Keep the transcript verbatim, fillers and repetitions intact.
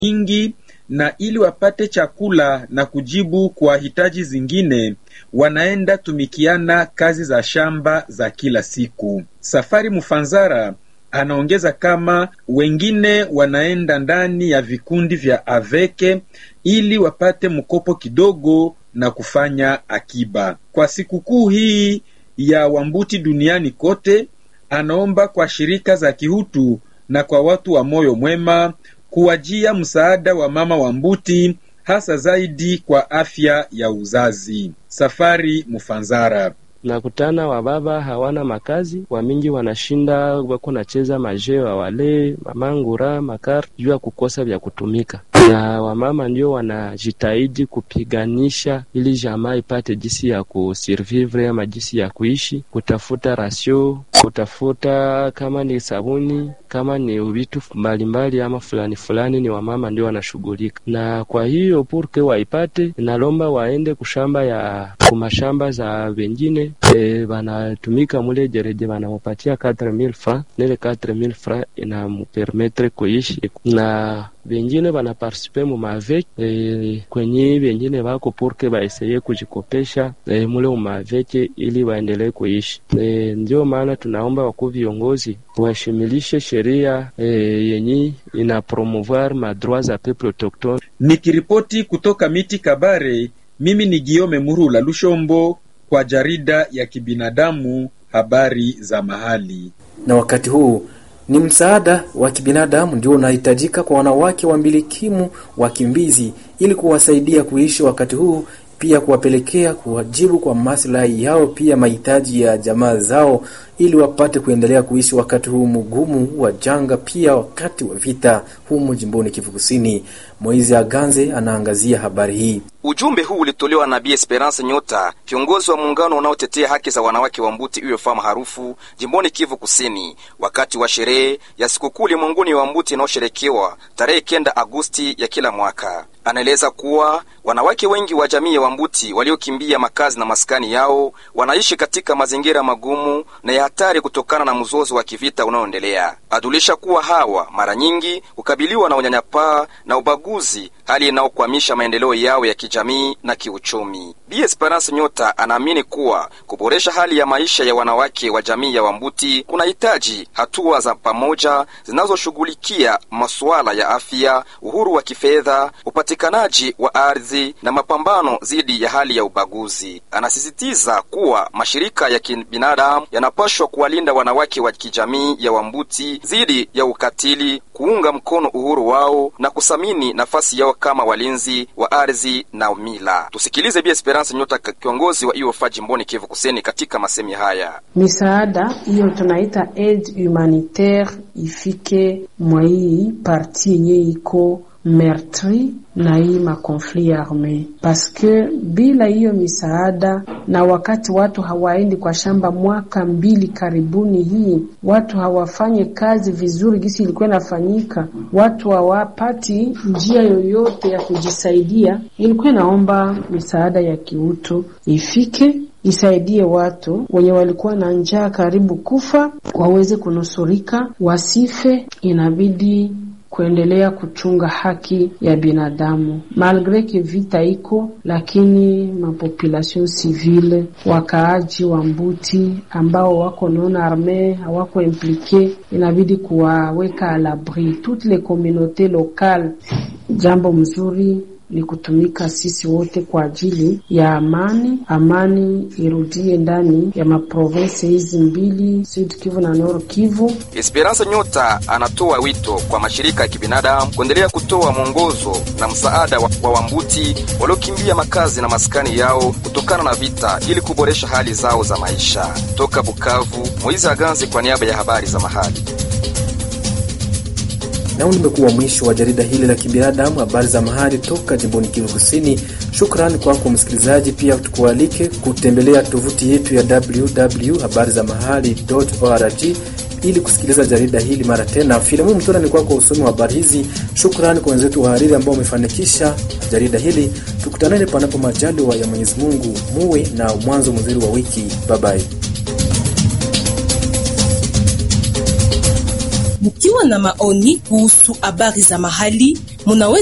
nyingi, na ili wapate chakula na kujibu kwa hitaji zingine, wanaenda tumikiana kazi za shamba za kila siku. Safari Mufanzara anaongeza kama wengine wanaenda ndani ya vikundi vya aveke ili wapate mkopo kidogo na kufanya akiba. Kwa sikukuu hii ya Wambuti duniani kote, anaomba kwa shirika za kihutu na kwa watu wa moyo mwema kuwajia msaada wa mama Wambuti, hasa zaidi kwa afya ya uzazi. Safari Mufanzara. Nakutana wa baba hawana makazi, wa mingi wanashinda wako nacheza majeo wa wale mamangura makar juu ya kukosa vya kutumika, na wamama ndio wanajitahidi kupiganisha ili jamaa ipate jinsi ya kusurvivre ama jinsi ya kuishi, kutafuta rasio, kutafuta kama ni sabuni, kama ni vitu mbalimbali ama fulani fulani, ni wamama ndio wanashughulika. Na kwa hiyo purke waipate, nalomba waende kushamba ya kumashamba za wengine, e, wanatumika mule jereje, wanamupatia quatre mille francs, nile quatre mille francs inamupermetre kuishi, na wengine wana participe mu mavek e, kwenye wengine wako purke baeseye kujikopesha e, mule umaveke ili waendelee kuishi. E, ndio maana tunaomba wakuu viongozi washimilishe sheria e, yenye ina promouvoir ma droits za peuple autochtone. Nikiripoti kutoka Miti Kabare, mimi ni Giome Murula Lushombo kwa jarida ya kibinadamu habari za mahali. Na wakati huu ni msaada wa kibinadamu ndio unahitajika kwa wanawake wa mbilikimu wakimbizi ili kuwasaidia kuishi wakati huu, pia kuwapelekea kuwajibu kwa maslahi yao, pia mahitaji ya jamaa zao ili wapate kuendelea kuishi wakati huu mgumu wa janga, pia wakati wa vita humu jimboni Kivu Kusini. Moizi Aganze anaangazia habari hii. Ujumbe huu ulitolewa na Bi Esperance Nyota, kiongozi wa muungano unaotetea haki za wanawake wa Mbuti U F A maarufu jimboni Kivu Kusini, wakati wa sherehe ya sikukuu ulimwenguni wa Mbuti inayosherekewa tarehe kenda Agosti ya kila mwaka. Anaeleza kuwa wanawake wengi wa jamii ya Wambuti waliokimbia makazi na maskani yao wanaishi katika mazingira magumu na ya hatari kutokana na mzozo wa kivita unaoendelea. Adulisha kuwa hawa mara nyingi hukabiliwa na unyanyapaa na ubaguzi, hali inayokwamisha maendeleo yao ya kijamii na kiuchumi. Bi Esperance Nyota anaamini kuwa kuboresha hali ya maisha ya wanawake wa jamii ya Wambuti kunahitaji hatua za pamoja zinazoshughulikia masuala ya afya, uhuru wa kifedha, upatikanaji wa ardhi na mapambano dhidi ya hali ya ubaguzi. Anasisitiza kuwa mashirika ya kibinadamu yanapaswa kuwalinda wanawake wa kijamii ya Wambuti dhidi ya ukatili, kuunga mkono uhuru wao na kusamini nafasi yao kama walinzi wa ardhi na mila. Tusikilize Bi Esperance Nyota, kiongozi wa U F A jimboni Kivu Kusini, katika masemi haya. Misaada hiyo tunaita aide humanitaire ifike mwa hii parti yenye iko meurtri na hii makonflit arme, paske bila hiyo misaada na wakati watu hawaendi kwa shamba mwaka mbili karibuni hii, watu hawafanye kazi vizuri gisi ilikuwa inafanyika, watu hawapati njia yoyote ya kujisaidia. Ilikuwa naomba misaada ya kiutu ifike isaidie watu wenye walikuwa na njaa karibu kufa waweze kunusurika, wasife. Inabidi kuendelea kuchunga haki ya binadamu. Malgre ke vita iko, lakini mapopulation civile, wakaaji wa Mbuti ambao wako non arme, hawako implike, inabidi kuwaweka à l'abri toutes les communautés locales. Jambo mzuri ni kutumika sisi wote kwa ajili ya amani. Amani irudie ndani ya maprovince hizi mbili, Sud Kivu na Nord Kivu. Esperance Nyota anatoa wito kwa mashirika ya kibinadamu kuendelea kutoa mwongozo na msaada wa, wa Wambuti waliokimbia makazi na maskani yao kutokana na vita ili kuboresha hali zao za maisha. Toka Bukavu, Moizi Aganze kwa niaba ya habari za mahali. Na umekuwa mwisho wa jarida hili la kibinadamu, habari za mahali toka jimboni Kivu Kusini. Shukrani kwako msikilizaji, pia tukualike kutembelea tovuti yetu ya w w w dot habari za mahali dot org ili kusikiliza jarida hili mara tena. Filamu Mtona ni kwako usomi wa habari hizi. Shukrani kwa wenzetu wa hariri ambao wamefanikisha jarida hili. Tukutanane panapo majaliwa ya Mwenyezi Mungu. Muwe na mwanzo mzuri wa wiki. Bye bye. Mkiwa na maoni kuhusu habari za mahali, munaweza